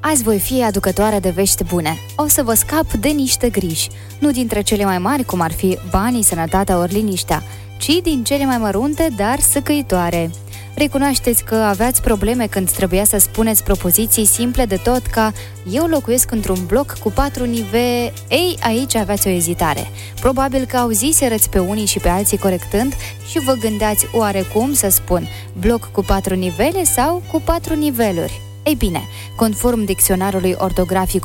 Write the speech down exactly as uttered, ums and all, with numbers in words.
Azi voi fi aducătoare de vești bune. O să vă scap de niște griji, nu dintre cele mai mari, cum ar fi banii, sănătatea ori liniștea, ci din cele mai mărunte, dar săcăitoare. Recunoașteți că aveați probleme când trebuia să spuneți propoziții simple de tot ca eu locuiesc într-un bloc cu patru nivele. Ei, aici aveați o ezitare. Probabil că auziserăți pe unii și pe alții corectând și vă gândeați oarecum să spun bloc cu patru nivele sau cu patru niveluri. Ei bine, conform dicționarului ortografic